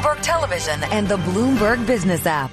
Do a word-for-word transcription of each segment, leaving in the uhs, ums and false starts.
Bloomberg Television and the Bloomberg Business app.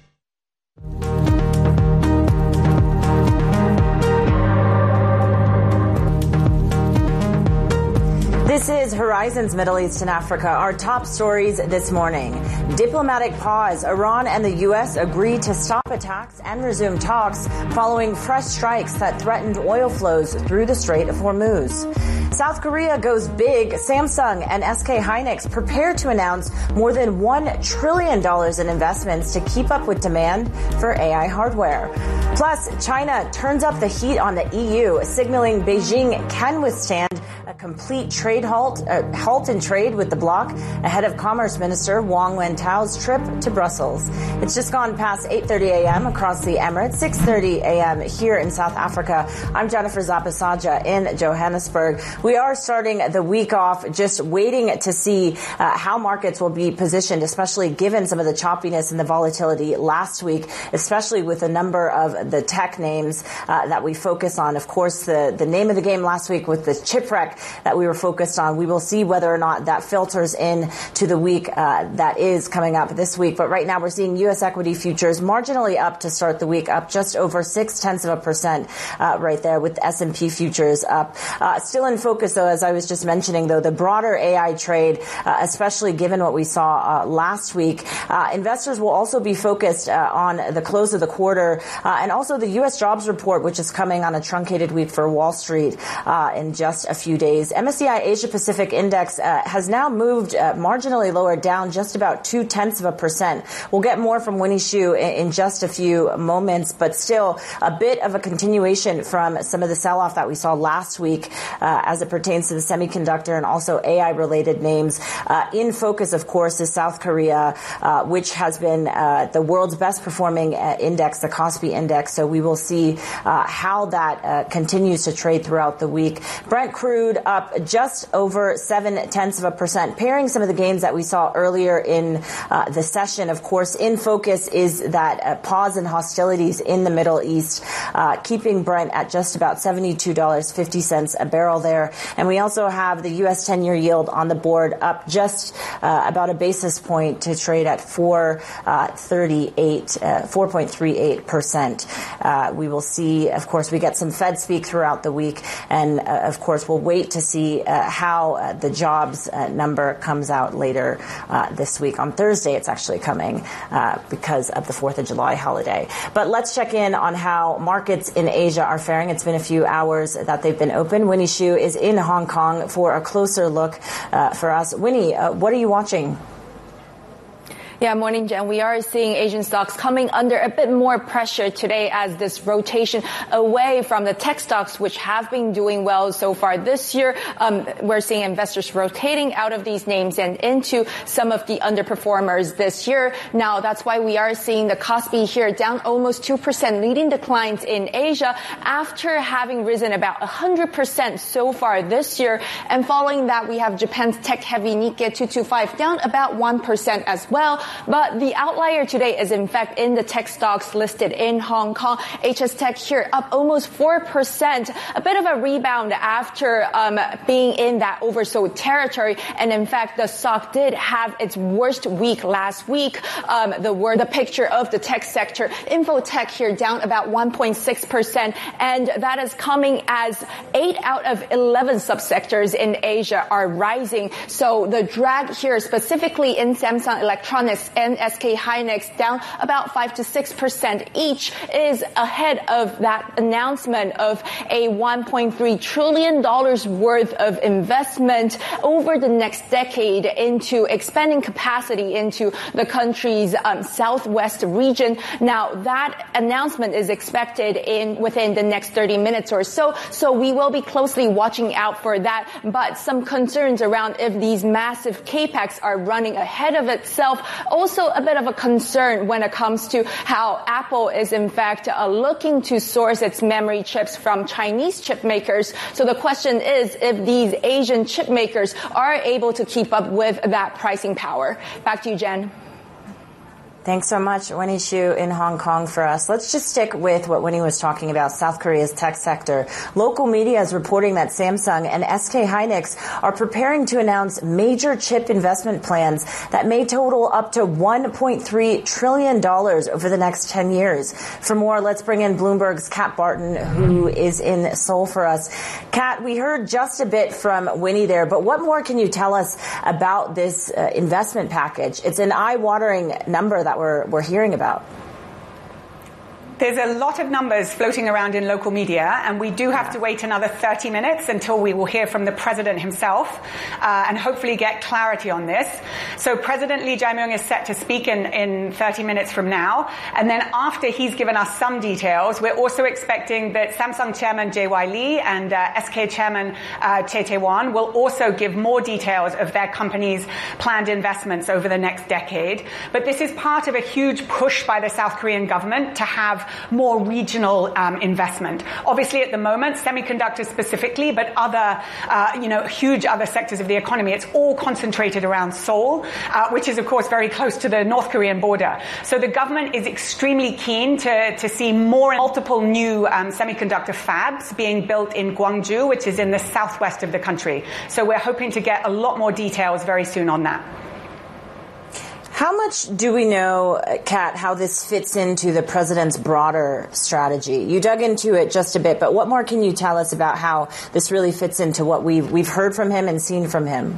This is Horizons Middle East and Africa. Our top stories this morning. Diplomatic pause. Iran and the U S agree to stop attacks and resume talks following fresh strikes that threatened oil flows through the Strait of Hormuz. South Korea goes big. Samsung and S K Hynix prepare to announce more than one trillion dollars in investments to keep up with demand for A I hardware. Plus, China turns up the heat on the E U, signaling Beijing can withstand a complete trade halt, uh, halt in trade with the bloc ahead of Commerce Minister Wang Wentao's trip to Brussels. It's just gone past eight thirty a.m. across the Emirates, six thirty a.m. here in South Africa. I'm Jennifer Zapasaja in Johannesburg. We are starting the week off just waiting to see uh, how markets will be positioned, especially given some of the choppiness and the volatility last week, especially with a number of the tech names uh, that we focus on. Of course, the, the name of the game last week with the chip wreck that we were focused on. We will see whether or not that filters in to the week uh, that is coming up this week. But right now we're seeing U S equity futures marginally up to start the week, up just over six tenths of a percent uh, right there, with the S and P futures up. Uh, still in focus, though, as I was just mentioning, though, the broader A I trade, uh, especially given what we saw uh, last week. Uh, investors will also be focused uh, on the close of the quarter uh, and also the U S jobs report, which is coming on a truncated week for Wall Street uh, in just a few days. M S C I Asia Pacific Index uh, has now moved uh, marginally lower, down just about two tenths of a percent. We'll get more from Winnie Xu in, in just a few moments, but still a bit of a continuation from some of the sell-off that we saw last week uh, as it pertains to the semiconductor and also A I-related names. Uh, in focus, of course, is South Korea, uh, which has been uh, the world's best performing uh, index, the Kospi index. So we will see uh, how that uh, continues to trade throughout the week. Brent crude up just over seven tenths of a percent, pairing some of the gains that we saw earlier in uh, the session. Of course, in focus is that uh, pause in hostilities in the Middle East, uh, keeping Brent at just about seventy-two dollars and fifty cents a barrel there. And we also have the U S ten-year yield on the board up just uh, about a basis point to trade at four thirty-eight, uh, four point three eight percent. Uh, we will see, of course, we get some Fed speak throughout the week, and uh, of course, we'll wait to see uh, how uh, the jobs uh, number comes out later uh, this week. On Thursday, it's actually coming uh, because of the fourth of July holiday. But let's check in on how markets in Asia are faring. It's been a few hours that they've been open. Winnie Xu is in Hong Kong for a closer look uh, for us. Winnie, uh, what are you watching? Yeah, morning, Jen. We are seeing Asian stocks coming under a bit more pressure today as this rotation away from the tech stocks, which have been doing well so far this year. Um, we're seeing investors rotating out of these names and into some of the underperformers this year. Now, that's why we are seeing the Kospi here down almost two percent, leading declines in Asia after having risen about one hundred percent so far this year. And following that, we have Japan's tech-heavy Nikkei two twenty-five down about one percent as well. But the outlier today is, in fact, in the tech stocks listed in Hong Kong. H S Tech here up almost four percent, a bit of a rebound after um, being in that oversold territory. And in fact, the stock did have its worst week last week. Um, the word, the picture of the tech sector, Infotech here down about one point six percent. And that is coming as eight out of eleven subsectors in Asia are rising. So the drag here specifically in Samsung Electronics and S K Hynix down about five to six percent each is ahead of that announcement of a one point three trillion dollars worth of investment over the next decade into expanding capacity into the country's um, southwest region. Now, that announcement is expected in within the next thirty minutes or so, so we will be closely watching out for that. But some concerns around if these massive capex are running ahead of itself. Also a bit of a concern when it comes to how Apple is in fact uh, looking to source its memory chips from Chinese chip makers. So the question is if these Asian chip makers are able to keep up with that pricing power. Back to you, Jen. Thanks so much, Winnie Xu in Hong Kong for us. Let's just stick with what Winnie was talking about, South Korea's tech sector. Local media is reporting that Samsung and S K Hynix are preparing to announce major chip investment plans that may total up to one point three trillion dollars over the next ten years. For more, let's bring in Bloomberg's Kat Barton, who is in Seoul for us. Kat, we heard just a bit from Winnie there, but what more can you tell us about this uh, investment package? It's an eye-watering number that we're, we're hearing about. There's a lot of numbers floating around in local media, and we do have to wait another thirty minutes until we will hear from the president himself uh, and hopefully get clarity on this. So President Lee Jae-myung is set to speak in, in thirty minutes from now, and then after he's given us some details, we're also expecting that Samsung chairman J Y Lee and uh, S K chairman uh, Chae Tae-won will also give more details of their company's planned investments over the next decade. But this is part of a huge push by the South Korean government to have more regional um, investment. Obviously, at the moment, semiconductors specifically, but other, uh, you know, huge other sectors of the economy, it's all concentrated around Seoul, uh, which is, of course, very close to the North Korean border. So the government is extremely keen to, to see more multiple new um, semiconductor fabs being built in Gwangju, which is in the southwest of the country. So we're hoping to get a lot more details very soon on that. How much do we know, Kat, how this fits into the president's broader strategy? You dug into it just a bit, but what more can you tell us about how this really fits into what we've, we've heard from him and seen from him?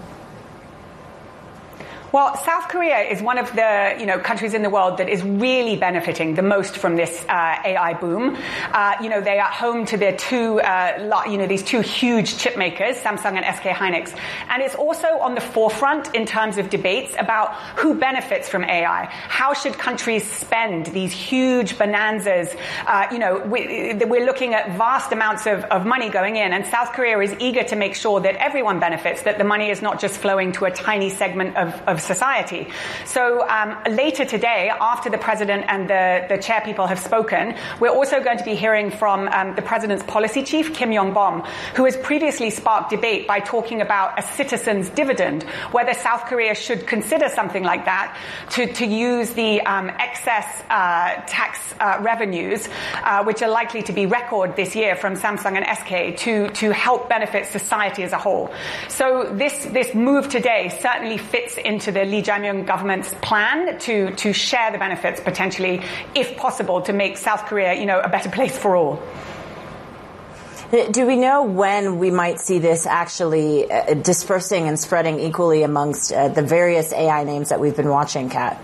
Well, South Korea is one of the, you know, countries in the world that is really benefiting the most from this uh, A I boom. Uh, you know, they are home to their two, uh, you know, these two huge chip makers, Samsung and S K Hynix. And it's also on the forefront in terms of debates about who benefits from A I. How should countries spend these huge bonanzas? Uh, you know, we, we're looking at vast amounts of, of money going in, and South Korea is eager to make sure that everyone benefits, that the money is not just flowing to a tiny segment of, of society. So um, later today, after the president and the, the chair people have spoken, we're also going to be hearing from um, the president's policy chief, Kim Yong-bom, who has previously sparked debate by talking about a citizen's dividend, whether South Korea should consider something like that to, to use the um, excess uh, tax uh, revenues, uh, which are likely to be record this year from Samsung and S K, to, to help benefit society as a whole. So this, this move today certainly fits into the Lee Jae-myung government's plan to, to share the benefits potentially, if possible, to make South Korea, you know, a better place for all. Do we know when we might see this actually uh, dispersing and spreading equally amongst uh, the various A I names that we've been watching, Kat?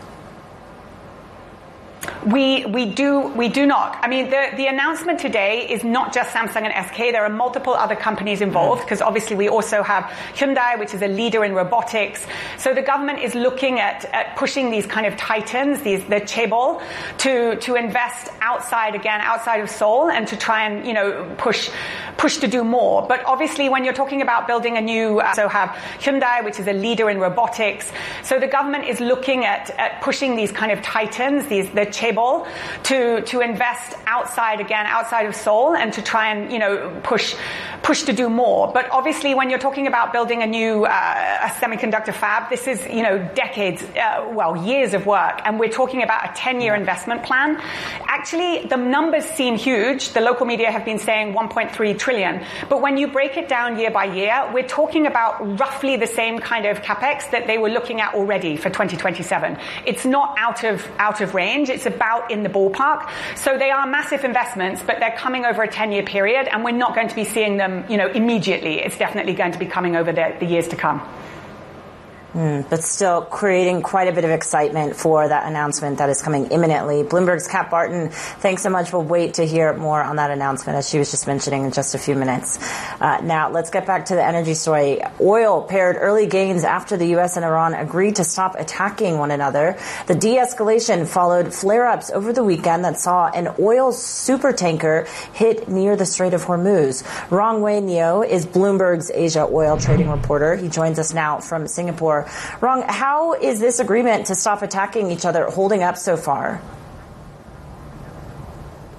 We we do we do not. I mean, the the announcement today is not just Samsung and S K. There are multiple other companies involved, because obviously we also have Hyundai, which is a leader in robotics. So the government is looking at, at pushing these kind of titans, these the chaebol, to to invest outside again, outside of Seoul, and to try and, you know, push push to do more. But obviously, when you're talking about building a new, uh, so have Hyundai, which is a leader in robotics. So the government is looking at at pushing these kind of titans, these the chaebol, to to invest outside again, outside of Seoul, and to try and, you know, push push to do more. But obviously, when you're talking about building a new uh, a semiconductor fab, this is, you know, decades, uh, well, years of work, and we're talking about a ten-year investment plan. Actually, the numbers seem huge. The local media have been saying one point three trillion, but when you break it down year by year, we're talking about roughly the same kind of capex that they were looking at already for twenty twenty-seven. It's not out of out of range. It's about in the ballpark. So they are massive investments, but they're coming over a ten-year period, and we're not going to be seeing them, you know, immediately. It's definitely going to be coming over the, the years to come. Mm, but still creating quite a bit of excitement for that announcement that is coming imminently. Bloomberg's Kat Barton, thanks so much. We'll wait to hear more on that announcement, as she was just mentioning, in just a few minutes. Uh, now, let's get back to the energy story. Oil paired early gains after the U S and Iran agreed to stop attacking one another. The de-escalation followed flare-ups over the weekend that saw an oil supertanker hit near the Strait of Hormuz. Rong Wei Neo is Bloomberg's Asia oil trading reporter. He joins us now from Singapore. Rong, how is this agreement to stop attacking each other holding up so far?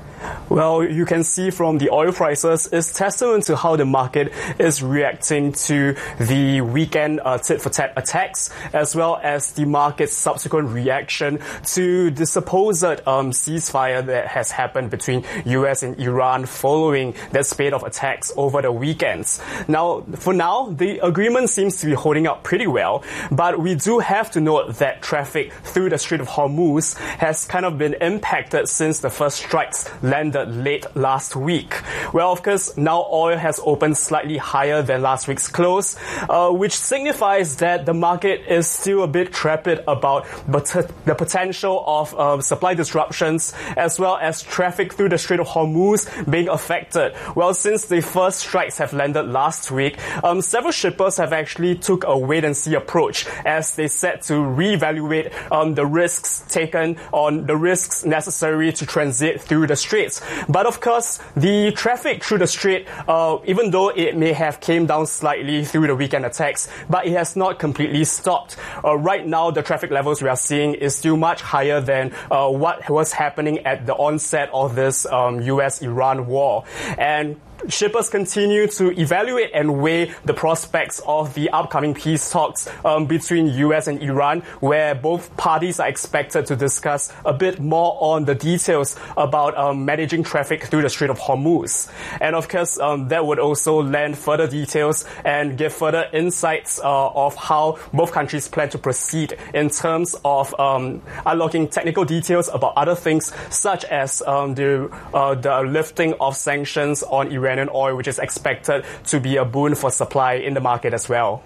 Well, you can see from the oil prices is testament to how the market is reacting to the weekend uh, tit-for-tat attacks, as well as the market's subsequent reaction to the supposed um, ceasefire that has happened between U S and Iran following that spate of attacks over the weekends. Now, for now, the agreement seems to be holding up pretty well, but we do have to note that traffic through the Strait of Hormuz has kind of been impacted since the first strikes landed late last week. Well, of course, now oil has opened slightly higher than last week's close, uh, which signifies that the market is still a bit trepid about the potential of uh, supply disruptions as well as traffic through the Strait of Hormuz being affected. Well, since the first strikes have landed last week, um, several shippers have actually took a wait-and-see approach as they set to reevaluate um, the risks taken on the risks necessary to transit through the straits. But of course, the traffic through the strait, uh, even though it may have came down slightly through the weekend attacks, but it has not completely stopped. Uh, right now, the traffic levels we are seeing is still much higher than uh, what was happening at the onset of this um, U S Iran war. And shippers continue to evaluate and weigh the prospects of the upcoming peace talks um, between U S and Iran, where both parties are expected to discuss a bit more on the details about um, managing traffic through the Strait of Hormuz. And of course, um, that would also lend further details and give further insights uh, of how both countries plan to proceed in terms of um, unlocking technical details about other things, such as um, the, uh, the lifting of sanctions on Iran and oil, which is expected to be a boon for supply in the market as well.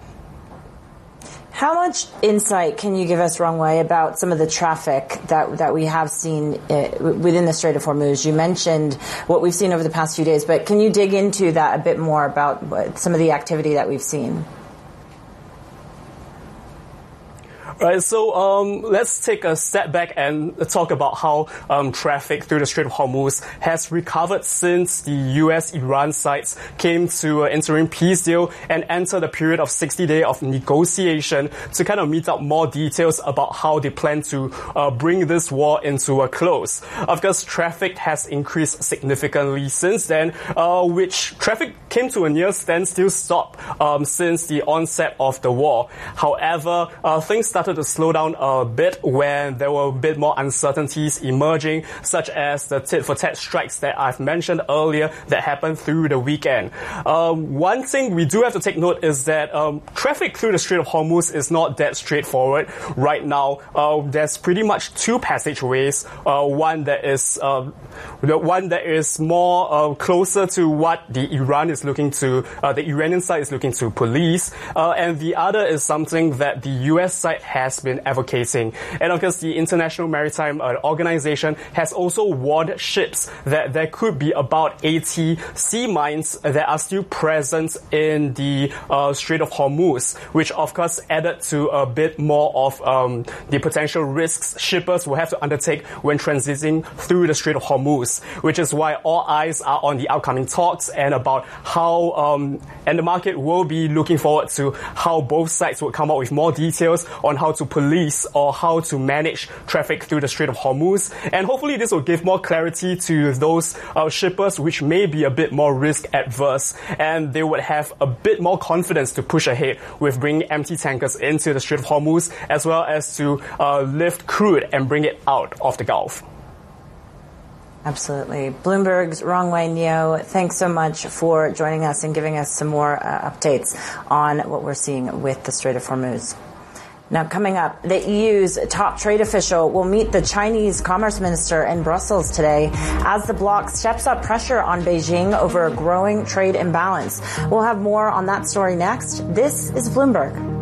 How much insight can you give us, Rong Wei, about some of the traffic that that we have seen uh, within the Strait of Hormuz? You mentioned what we've seen over the past few days, but can you dig into that a bit more about what, some of the activity that we've seen? Right, so um, let's take a step back and talk about how um, traffic through the Strait of Hormuz has recovered since the U S-Iran sides came to an interim peace deal and entered a period of sixty days of negotiation to kind of meet up more details about how they plan to uh, bring this war into a close. Of course, traffic has increased significantly since then, uh, which traffic came to a near standstill stop um, since the onset of the war. However, uh, things started to slow down a bit when there were a bit more uncertainties emerging, such as the tit-for-tat strikes that I've mentioned earlier that happened through the weekend. Um, one thing we do have to take note is that um, traffic through the Strait of Hormuz is not that straightforward. Right now, uh, there's pretty much two passageways. Uh, one that is uh, one that is more uh, closer to what the Iran is looking to, uh, the Iranian side is looking to police, uh, and the other is something that the U S side has been advocating. And of course, the International Maritime uh, Organization has also warned ships that there could be about eighty sea mines that are still present in the uh, Strait of Hormuz, which of course added to a bit more of um, the potential risks shippers will have to undertake when transiting through the Strait of Hormuz, which is why all eyes are on the upcoming talks and about how, um, and the market will be looking forward to how both sides will come up with more details on how to police or how to manage traffic through the Strait of Hormuz. And hopefully this will give more clarity to those uh, shippers which may be a bit more risk adverse, and they would have a bit more confidence to push ahead with bringing empty tankers into the Strait of Hormuz, as well as to uh, lift crude and bring it out of the Gulf. Absolutely. Bloomberg's Rong Wei Neo, thanks so much for joining us and giving us some more uh, updates on what we're seeing with the Strait of Hormuz. Now, coming up, the E U's top trade official will meet the Chinese commerce minister in Brussels today as the bloc steps up pressure on Beijing over a growing trade imbalance. We'll have more on that story next. This is Bloomberg.